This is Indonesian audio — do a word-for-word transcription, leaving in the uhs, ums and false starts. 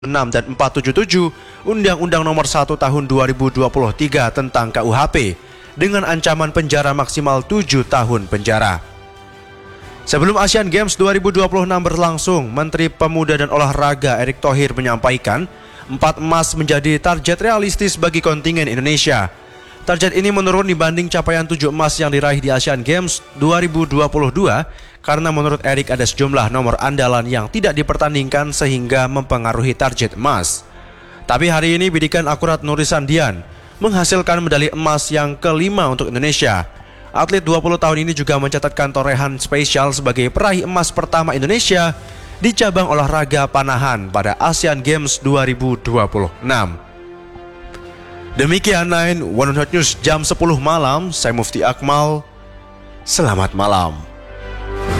enam dan empat ratus tujuh puluh tujuh Undang-Undang Nomor satu Tahun dua ribu dua puluh tiga tentang K U H P dengan ancaman penjara maksimal tujuh tahun penjara. Sebelum Asian Games dua ribu dua puluh enam berlangsung, Menteri Pemuda dan Olahraga Erick Thohir menyampaikan empat emas menjadi target realistis bagi kontingen Indonesia. Target ini menurun dibanding capaian tujuh emas yang diraih di Asian Games dua ribu dua puluh dua karena menurut Erick ada sejumlah nomor andalan yang tidak dipertandingkan sehingga mempengaruhi target emas. Tapi hari ini bidikan akurat Nuri Sandian menghasilkan medali emas yang kelima untuk Indonesia. Atlet dua puluh tahun ini juga mencatatkan torehan spesial sebagai peraih emas pertama Indonesia di cabang olahraga panahan pada Asian Games dua ribu dua puluh enam. Demikian sembilan One Hot News jam sepuluh malam, saya Mufti Akmal. Selamat malam.